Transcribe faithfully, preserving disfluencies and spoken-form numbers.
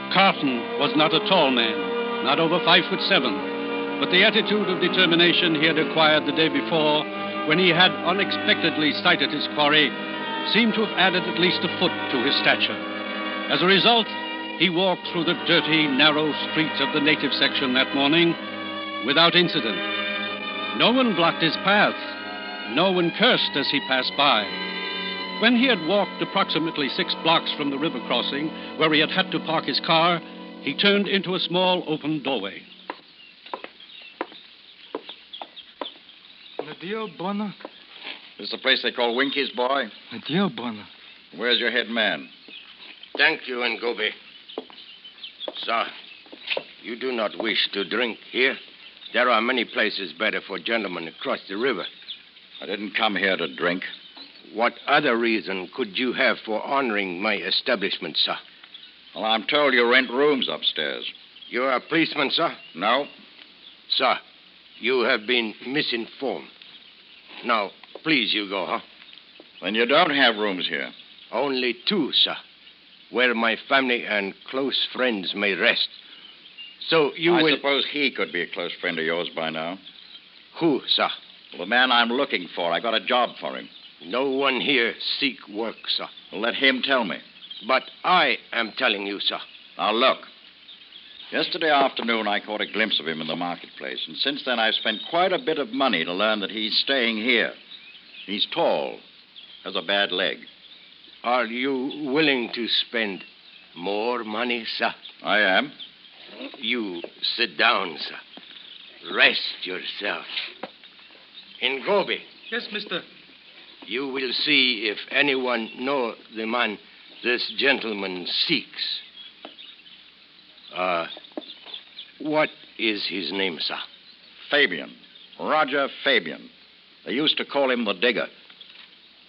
Carton was not a tall man, not over five foot seven, but the attitude of determination he had acquired the day before, when he had unexpectedly sighted his quarry, seemed to have added at least a foot to his stature. As a result, he walked through the dirty, narrow streets of the native section that morning without incident. No one blocked his path. No one cursed as he passed by. When he had walked approximately six blocks from the river crossing, where he had had to park his car, he turned into a small open doorway. Addio, Bonner. This is the place they call Winky's, boy? Addio, Bonner. Where's your head man? Thank you, Ngobe. Sir, you do not wish to drink here? There are many places better for gentlemen across the river. I didn't come here to drink. What other reason could you have for honoring my establishment, sir? Well, I'm told you rent rooms upstairs. You're a policeman, sir? No. Sir, you have been misinformed. Now, please, you go, huh? Then you don't have rooms here. Only two, sir, where my family and close friends may rest. So you I will... suppose he could be a close friend of yours by now. Who, sir? Well, the man I'm looking for. I got a job for him. No one here seek work, sir. Well, let him tell me. But I am telling you, sir. Now, look. Yesterday afternoon, I caught a glimpse of him in the marketplace, and since then I've spent quite a bit of money to learn that he's staying here. He's tall, has a bad leg. Are you willing to spend more money, sir? I am. You sit down, sir. Rest yourself. Ngobe. Yes, mister. You will see if anyone know the man this gentleman seeks. Uh, what is his name, sir? Fabian. Roger Fabian. They used to call him the Digger.